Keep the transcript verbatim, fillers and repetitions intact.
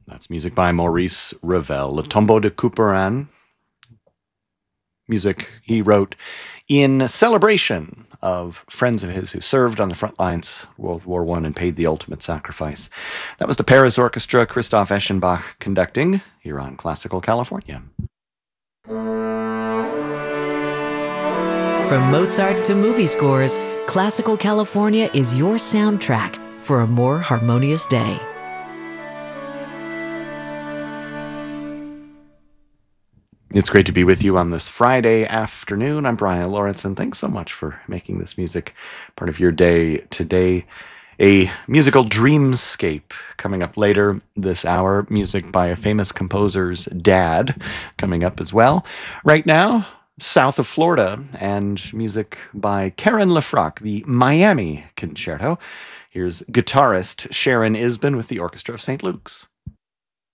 That's music by Maurice Ravel, Le Tombeau de Couperin. Music he wrote in celebration of friends of his who served on the front lines of World War One and paid the ultimate sacrifice. That was the Paris Orchestra, Christoph Eschenbach conducting here on Classical California. From Mozart to movie scores, Classical California is your soundtrack for a more harmonious day. It's great to be with you on this Friday afternoon. I'm Brian Lawrence, and thanks so much for making this music part of your day today. A musical dreamscape coming up later this hour. Music by a famous composer's dad coming up as well. Right now, south of Florida, and music by Karen Lefrak, the Miami Concerto. Here's guitarist Sharon Isbin with the Orchestra of Saint Luke's.